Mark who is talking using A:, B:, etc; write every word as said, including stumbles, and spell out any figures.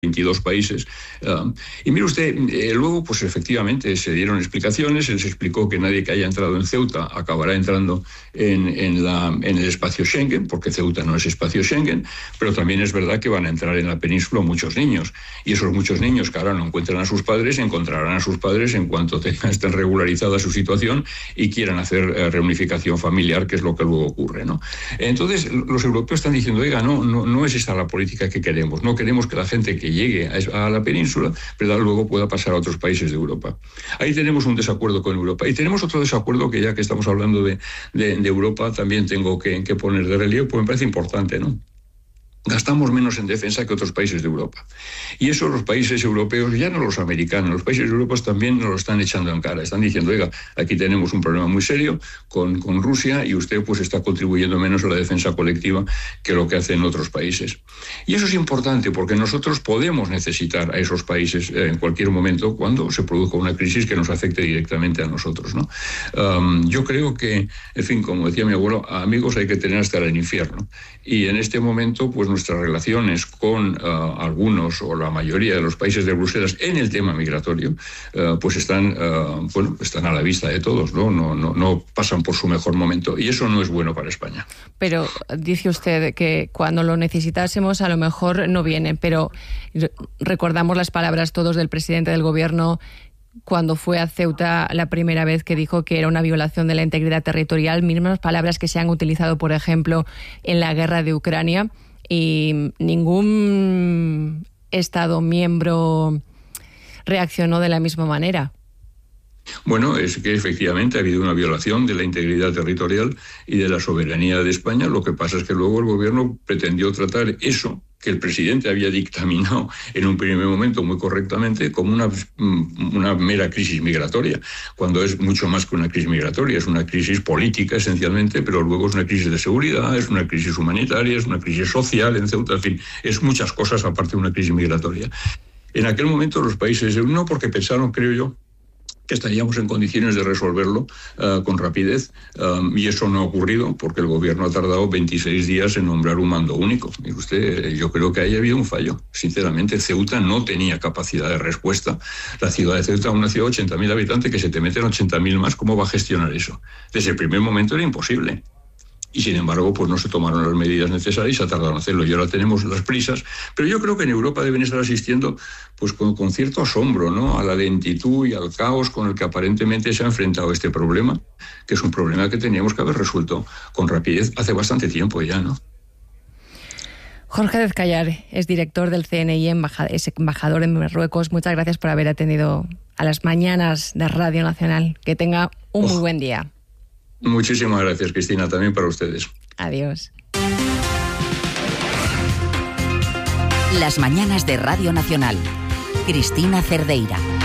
A: veintidós países. Uh, y mire usted, eh, luego, pues efectivamente, se dieron explicaciones, se les explicó que nadie que haya entrado en Ceuta acabará entrando en, en, la, en el espacio Schengen, porque Ceuta no es espacio Schengen, pero también es verdad que van a entrar en la península muchos niños, y esos muchos niños que ahora no encuentran a sus padres, encontrarán a sus padres en cuanto tengan, estén regularizada su situación y quieran hacer eh, reunificación familiar, que es lo que luego ocurre, ¿no? Entonces, los europeos están diciendo, oiga, no, no, no es esta la política que queremos, no queremos que la gente que llegue a la península, pero luego pueda pasar a otros países de Europa. Ahí tenemos un desacuerdo con Europa. Y tenemos otro desacuerdo que, ya que estamos hablando de, de, de Europa, también tengo que, que poner de relieve, porque me parece importante, ¿no? Gastamos menos en defensa que otros países de Europa. Y eso los países europeos, ya no los americanos, los países europeos también nos lo están echando en cara. Están diciendo, oiga, aquí tenemos un problema muy serio con, con Rusia y usted pues está contribuyendo menos a la defensa colectiva que lo que hacen otros países. Y eso es importante porque nosotros podemos necesitar a esos países en cualquier momento cuando se produzca una crisis que nos afecte directamente a nosotros, ¿no? Um, yo creo que, en fin, como decía mi abuelo, amigos hay que tener hasta el infierno. Y en este momento, pues nuestras relaciones con uh, algunos o la mayoría de los países de Bruselas en el tema migratorio, uh, pues están, uh, bueno, están a la vista de todos, ¿no? No, no, no pasan por su mejor momento y eso no es bueno para España.
B: Pero dice usted que cuando lo necesitásemos a lo mejor no vienen, pero recordamos las palabras todos del presidente del gobierno cuando fue a Ceuta la primera vez, que dijo que era una violación de la integridad territorial, mismas palabras que se han utilizado, por ejemplo, en la guerra de Ucrania. Y ningún Estado miembro reaccionó de la misma manera.
A: Bueno, es que efectivamente ha habido una violación de la integridad territorial y de la soberanía de España. Lo que pasa es que luego el gobierno pretendió tratar eso que el presidente había dictaminado en un primer momento muy correctamente como una, una mera crisis migratoria, cuando es mucho más que una crisis migratoria, es una crisis política esencialmente, pero luego es una crisis de seguridad, es una crisis humanitaria, es una crisis social en Ceuta, en fin, es muchas cosas aparte de una crisis migratoria. En aquel momento los países, no porque pensaron, creo yo, que estaríamos en condiciones de resolverlo uh, con rapidez, um, y eso no ha ocurrido porque el gobierno ha tardado veintiséis días en nombrar un mando único. Y usted, yo creo que ahí ha habido un fallo. Sinceramente, Ceuta no tenía capacidad de respuesta. La ciudad de Ceuta, una ciudad de ochenta mil habitantes, que se te meten ochenta mil más, ¿cómo va a gestionar eso? Desde el primer momento era imposible. Y sin embargo, pues no se tomaron las medidas necesarias y se ha tardado en hacerlo. Y ahora tenemos las prisas. Pero yo creo que en Europa deben estar asistiendo pues con, con cierto asombro, ¿no?, a la lentitud y al caos con el que aparentemente se ha enfrentado este problema, que es un problema que teníamos que haber resuelto con rapidez hace bastante tiempo ya, ¿no?
B: Jorge Dezcayar es director del C N I, es embajador en Marruecos. Muchas gracias por haber atendido a las mañanas de Radio Nacional. Que tenga un oh. muy buen día.
A: Muchísimas gracias, Cristina, también para ustedes.
B: Adiós.
C: Las mañanas de Radio Nacional. Cristina Cerdeira.